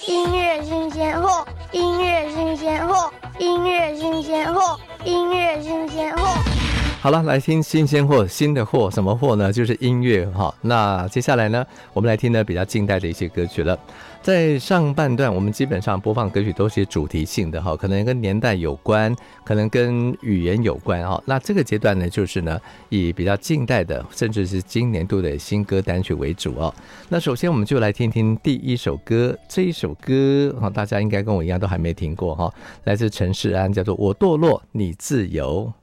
音乐新鲜货，音乐新鲜货，音乐新鲜货，音乐新鲜货。 好了，来听新鲜货，新的货，什么货呢？就是音乐哈。那接下来呢，我们来听呢比较近代的一些歌曲了。在上半段，我们基本上播放歌曲都是主题性的哈，可能跟年代有关，可能跟语言有关哈。那这个阶段呢，就是呢以比较近代的，甚至是今年度的新歌单曲为主哦。那首先我们就来听听第一首歌，这一首歌大家应该跟我一样都还没听过哈，来自陈势安，叫做《我堕落你自由》。